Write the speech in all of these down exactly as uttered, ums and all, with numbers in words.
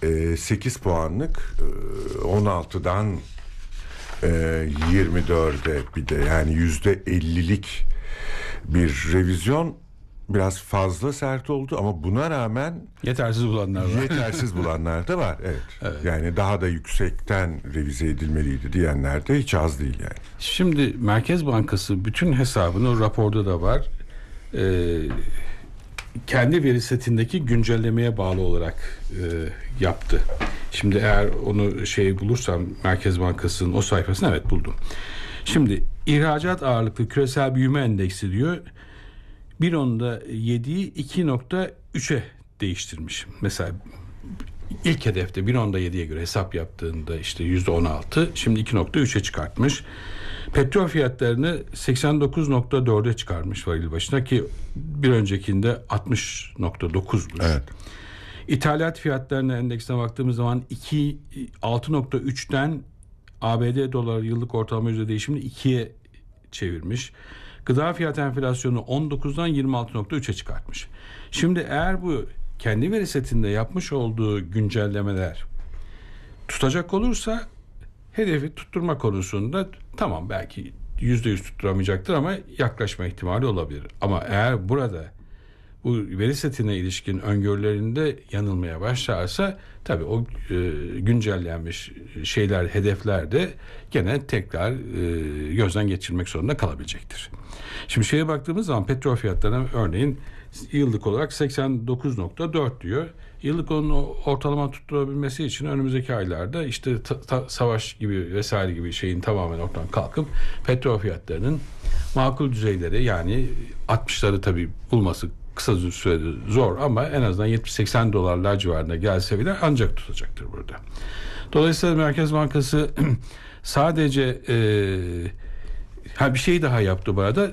e, sekiz puanlık e, on altıdan e, yirmi dörde bir de yani yüzde ellilik bir revizyon biraz fazla sert oldu ama buna rağmen yetersiz bulanlar var. Yetersiz bulanlar da var. Evet. Evet. Yani daha da yüksekten revize edilmeliydi diyenler de hiç az değil yani. Şimdi Merkez Bankası bütün hesabını o raporda da var. Ee, kendi veri setindeki güncellemeye bağlı olarak e, yaptı. Şimdi eğer onu şey bulursam Merkez Bankası'nın o sayfasını evet buldum. Şimdi ihracat ağırlıklı küresel büyüme endeksi diyor. bir nokta yediyi iki nokta üçe değiştirmiş. Mesela ilk hedefte bir nokta yediye göre hesap yaptığında işte yüzde on altı, şimdi iki nokta üçe çıkartmış. Petrol fiyatlarını seksen dokuz nokta dörde çıkarmış varil başına ki bir öncekinde altmış nokta dokuzmuş. Evet. İthalat fiyatlarına endeksine baktığımız zaman altı nokta üçten A B D doları yıllık ortalama yüzde değişimini ikiye çevirmiş. Gıda fiyat enflasyonu on dokuzdan yirmi altı nokta üçe çıkartmış. Şimdi eğer bu kendi veri setinde yapmış olduğu güncellemeler tutacak olursa hedefi tutturma konusunda tamam belki yüzde yüz tutturamayacaktır ama yaklaşma ihtimali olabilir. Ama eğer burada bu veri setine ilişkin öngörülerinde yanılmaya başlarsa tabii o e, güncellenmiş şeyler, hedefler de gene tekrar e, gözden geçirmek zorunda kalabilecektir. Şimdi şeye baktığımız zaman petrol fiyatlarına örneğin yıllık olarak seksen dokuz nokta dört diyor. Yıllık onun ortalama tutturabilmesi için önümüzdeki aylarda işte ta, ta, savaş gibi vesaire gibi şeyin tamamen ortadan kalkıp petrol fiyatlarının makul düzeylere yani altmışları tabii bulması kısa sürede zor ama en azından yetmiş seksen dolarlar civarında gelse bile ancak tutacaktır burada. Dolayısıyla Merkez Bankası sadece e, ha bir şey daha yaptı bu arada.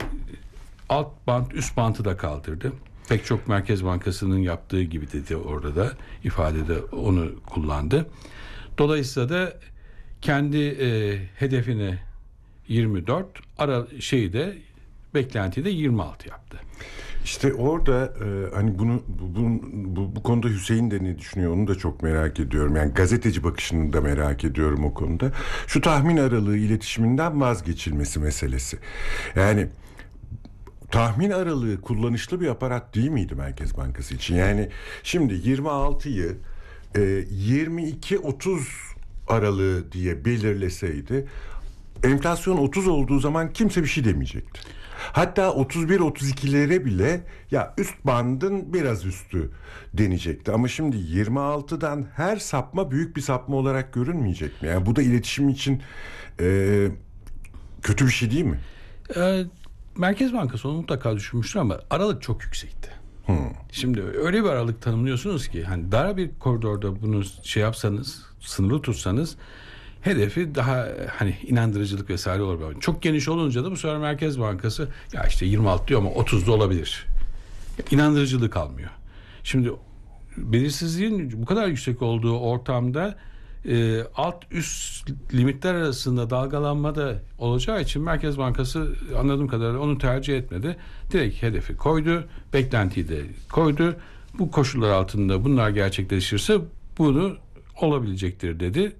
Alt bant üst bantı da kaldırdı. Pek çok Merkez Bankası'nın yaptığı gibi dedi orada da ifadede onu kullandı. Dolayısıyla da kendi e, hedefini yirmi dört ara şeyi de beklentiyi de yirmi altı yaptı. İşte orada e, hani bunu bu, bu, bu konuda Hüseyin de ne düşünüyor onu da çok merak ediyorum. Yani gazeteci bakışını da merak ediyorum o konuda. Şu tahmin aralığı iletişiminden vazgeçilmesi meselesi. Yani tahmin aralığı kullanışlı bir aparat değil miydi Merkez Bankası için? Yani şimdi yirmi altıyı e, yirmi iki otuz aralığı diye belirleseydi enflasyon otuz olduğu zaman kimse bir şey demeyecekti. Hatta otuz bir otuz ikilere bile ya üst bandın biraz üstü denecekti. Ama şimdi yirmi altıdan her sapma büyük bir sapma olarak görünmeyecek mi? Yani bu da iletişim için e, kötü bir şey değil mi? E, Merkez Bankası onu mutlaka düşünmüştür ama aralık çok yüksekti. Hmm. Şimdi öyle bir aralık tanımlıyorsunuz ki hani dar bir koridorda bunu şey yapsanız, sınırlı tutsanız hedefi daha hani inandırıcılık vesaire olur. Çok geniş olunca da bu sefer Merkez Bankası ya işte yirmi altı diyor ama otuzda olabilir. İnandırıcılığı kalmıyor. Şimdi belirsizliğin bu kadar yüksek olduğu ortamda e, alt üst limitler arasında dalgalanma da olacağı için Merkez Bankası anladığım kadarıyla onu tercih etmedi. Direkt hedefi koydu, beklentiyi de koydu. Bu koşullar altında bunlar gerçekleşirse bunu olabilecektir dedi.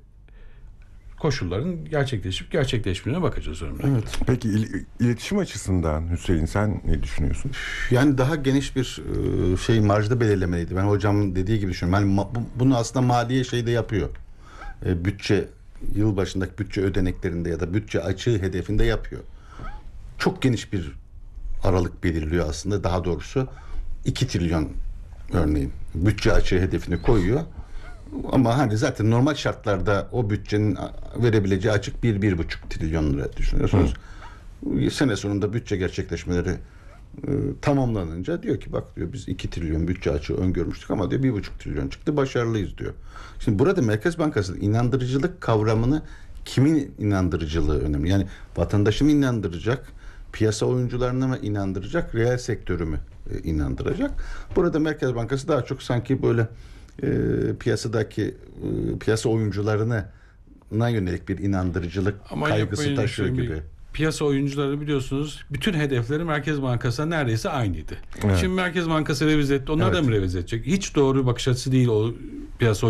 Koşulların gerçekleşip gerçekleşmediğine bakacağız önümüzde. Evet. Peki il- iletişim açısından Hüseyin sen ne düşünüyorsun? Yani daha geniş bir şey marjda belirlemeliydi. Ben hocamın dediği gibi düşünüyorum. Yani ma- bunu aslında maliye şeyde yapıyor. E, bütçe yılbaşındaki bütçe ödeneklerinde ya da bütçe açığı hedefinde yapıyor. Çok geniş bir aralık belirliyor aslında. Daha doğrusu iki trilyon örneğin bütçe açığı hedefini koyuyor. Ama hani zaten normal şartlarda o bütçenin verebileceği açık bir bir buçuk trilyon lira düşünüyorsunuz. Hı. Sene sonunda bütçe gerçekleşmeleri e, tamamlanınca diyor ki bak diyor biz iki trilyon bütçe açığı öngörmüştük ama diyor bir buçuk trilyon çıktı başarılıyız diyor. Şimdi burada Merkez Bankası'nın inandırıcılık kavramını kimin inandırıcılığı önemli. Yani vatandaşı mı inandıracak, piyasa oyuncularını mı inandıracak, reel sektörü mü e, inandıracak? Burada Merkez Bankası daha çok sanki böyle E, piyasadaki e, piyasa oyuncularına yönelik bir inandırıcılık ama kaygısı taşıyor gibi. Bir, piyasa oyuncuları biliyorsunuz bütün hedefleri Merkez Bankası'na neredeyse aynıydı. Evet. Şimdi Merkez Bankası revize etti. Onlar evet. da mı revize edecek? Hiç doğru bakış açısı değil o piyasa